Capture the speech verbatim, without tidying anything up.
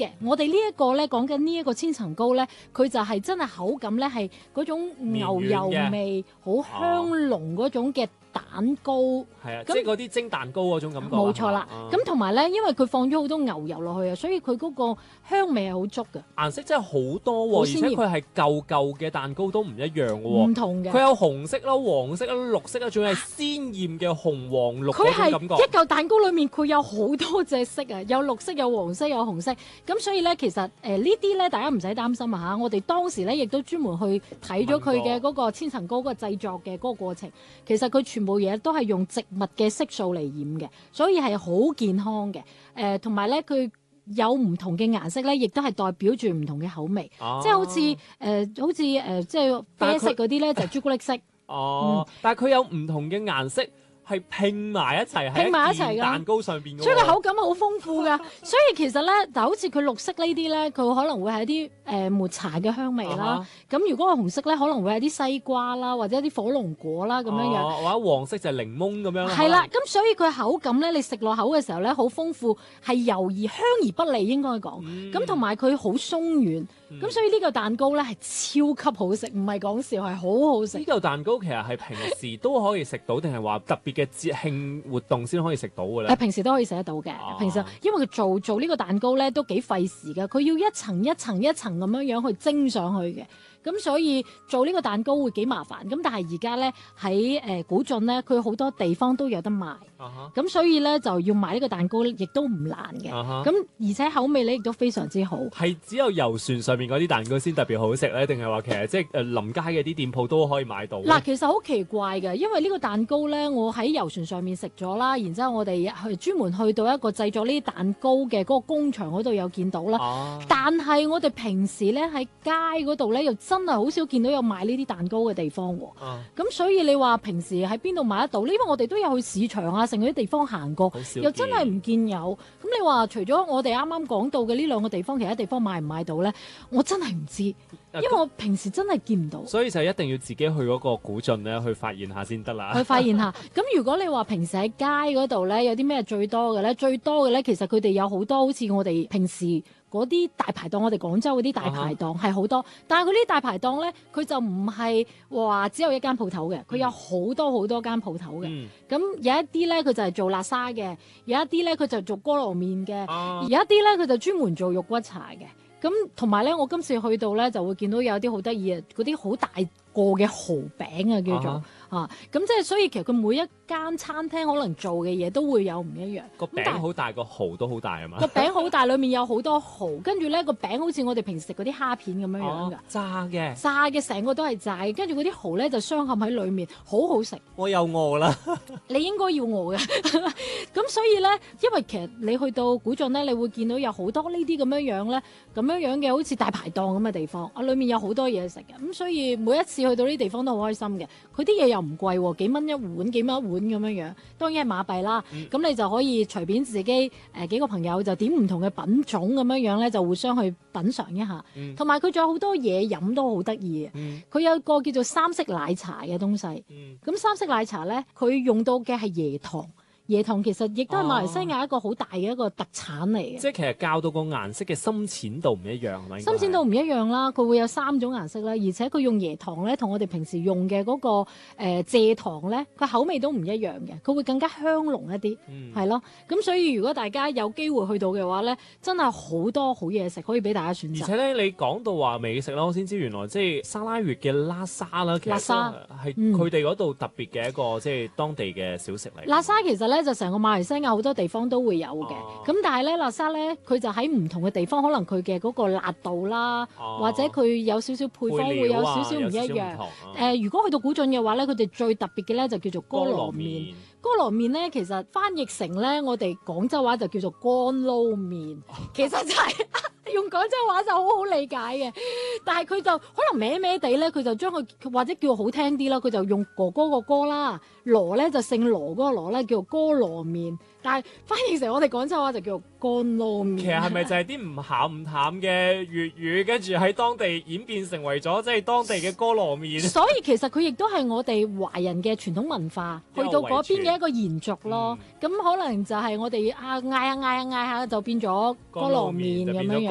嘅。我哋呢一個咧講緊呢一個千層糕咧，佢就係真係口感咧係嗰種牛油味，好香濃嗰種嘅蛋糕。 係啊，即係嗰啲蒸蛋糕嗰種感覺。 冇錯啦。咁同埋咧，因為佢放咗好多牛油落去啊，所以佢嗰個香味係好足嘅。 顏色真係好多喎，而且佢係舊舊嘅蛋糕都唔一樣嘅喎。 唔同嘅。 佢有紅色啦、黃色啦、綠色啦，仲係鮮豔嘅紅黃綠嗰種感覺。 佢係一嚿蛋糕裡面佢有好多隻色啊，有綠色、有黃色、有紅色。咁所以咧，其實誒、呃、呢啲咧，大家唔使擔心啊嚇。我哋當時咧亦都專門去睇咗佢嘅嗰個千層糕嗰個製作嘅嗰個過程。其實佢全部嘢都係用植物嘅色素嚟染嘅，所以係好健康嘅。誒、呃，同埋咧，佢有唔同嘅顏色咧，亦都係代表住唔同嘅口味。啊、即係好似誒、呃，好似誒、呃，即係啡色嗰啲咧，就係、朱古力色。 哦，嗯、但係佢有唔同嘅顏色。係拼埋一齊， 拼埋一齊嘅蛋糕上邊， 所以個口感好豐富㗎。所以其實咧，就好似佢綠色呢啲咧，佢可能會係啲誒抹茶嘅香味啦。咁、uh-huh. 如果係紅色咧，可能會係啲西瓜啦，或者一啲火龍果啦咁樣樣。 Uh-huh. 或者黃色就係檸檬咁樣。 係啦，咁所以佢口感咧，你食落口嘅時候咧，好豐富，係油而香而不膩應該講。咁同埋佢好鬆軟。咁、嗯、所以呢個蛋糕咧係超級好食，唔係講笑，係好好食。呢個蛋糕其實係平時都可以食到，定係話特別嘅節慶活動先可以食到嘅咧？ 誒，平時都可以食得到嘅、啊。平時因為佢做做呢個蛋糕咧都幾費時㗎，佢要一層一層一層咁樣樣去蒸上去嘅。咁所以做呢個蛋糕會幾麻煩。咁但係而家咧喺誒古晉咧，佢好多地方都有得賣。咁、uh-huh. 所以咧就要買呢個蛋糕亦都唔難嘅。咁、uh-huh. 而且口味咧亦都非常之好。 係只有遊船上面嗰啲蛋糕先特別好食咧，定係話其實即係誒臨街嘅啲店鋪都可以買到？ 嗱，其實好奇怪嘅，因為呢個蛋糕咧，我喺遊船上面食咗啦，然之後我哋去專門去到一個製作呢啲蛋糕嘅嗰個工場嗰度有見到啦。Uh-huh. 但係我哋平時咧喺街嗰度咧又真係好少見到有賣呢啲蛋糕嘅地方喎。咁、uh-huh. 所以你話平時喺邊度買得到？因為我哋都有去市場啊，成嗰啲地方行過，又真係唔見有。咁你話除咗我哋啱啱講到嘅呢兩個地方，其他地方買唔買到咧？我真係唔知，因為我平時真係見唔到。 所以就一定要自己去嗰個古晉咧，去發現下先得啦。 去發現下。咁如果你話平時喺街嗰度咧，有啲咩最多嘅咧？最多嘅咧，其實佢哋有好多好似我哋平時嗰啲大排檔，我哋廣州嗰啲大排檔係好多，但係佢啲大排檔咧，佢就唔係話只有一間鋪頭嘅，佢有好多好多間鋪頭嘅。咁、嗯、有一啲咧，佢就係做辣沙嘅；有一啲咧，佢就做菠蘿麵嘅；而有一啲咧，佢就專門做肉骨茶嘅。咁同埋咧，我今次去到咧，就會見到有啲好得意啊，嗰啲好大個嘅蠔餅啊，叫做。Uh-huh. 啊，咁即係所以其實佢每一間餐廳可能做嘅嘢都會有唔一樣。 個餅好大，個蠔都好大啊嘛。 個餅好大，裡面有好多蠔，跟住咧個餅好似我哋平時食嗰啲蝦片咁樣樣㗎。 炸嘅。 炸嘅，成個都係炸嘅，跟住嗰啲蠔咧就鑲嵌喺裡面，好好食。 我又餓啦。 你應該要餓嘅。咁所以咧，因為其實你去到古晉咧，你會見到有好多呢啲咁樣樣咧，咁樣樣嘅好似大排檔咁嘅地方，啊裡面有好多嘢食嘅。咁所以每一次去到呢啲地方都好開心嘅。佢啲嘢又唔貴喎，幾蚊一碗，幾蚊一碗咁樣樣，當然係馬幣啦。咁、嗯、你就可以隨便自己誒、呃、幾個朋友就點唔同嘅品種咁樣樣咧，就互相去品嚐一下。同埋佢仲有好多嘢飲都好得意嘅。佢、嗯、有個叫做三色奶茶嘅東西。咁、嗯、三色奶茶咧，佢用到嘅係椰糖。椰糖其實亦都係馬來西亞一個好大嘅一個特產嚟嘅、哦。即係其實教到個顏色嘅深淺度唔一樣係咪？ 深淺度唔一樣啦，佢會有三種顏色啦，而且佢用椰糖咧，同我哋平時用嘅嗰、那個誒、呃、蔗糖咧，佢口味都唔一樣嘅，佢會更加香濃一啲，係、嗯、咯。咁所以如果大家有機會去到嘅話咧，真係好多好嘢食可以俾大家選擇。 而且咧，你講到話美食啦，我先知原來即係沙拉越嘅拉沙啦，其實係佢哋嗰度特別嘅一個、嗯、即係當地嘅小食嚟。 拉沙其實咧就成個馬來西亞好多地方都會有嘅，咁、啊、但係咧，辣沙咧佢就喺唔同嘅地方，可能佢嘅嗰個辣度啦，啊、或者佢有少少配方會有少少唔一樣。誒、啊呃，如果去到古晉嘅話咧，佢哋最特別嘅咧就叫做哥羅麵。哥羅麵咧，其實翻譯成咧，我哋廣州話就叫做乾撈麵，其實就係、是。用廣州話就好好理解嘅，但係佢就可能歪歪地咧，佢就將佢或者叫好聽啲啦，佢就用哥哥個哥啦，羅咧就姓羅嗰個羅咧叫做哥羅麵，但係翻譯成我哋廣州話就叫做乾撈麵。 其實係咪就係啲唔鹹唔淡嘅粵語，跟住喺當地演變成為咗即係當地嘅哥羅麵？所以其實佢亦都係我哋華人嘅傳統文化，去到嗰邊嘅一個延續咯。咁、嗯、可能就係我哋啊嗌下嗌下嗌下就變咗哥羅麵咁樣樣。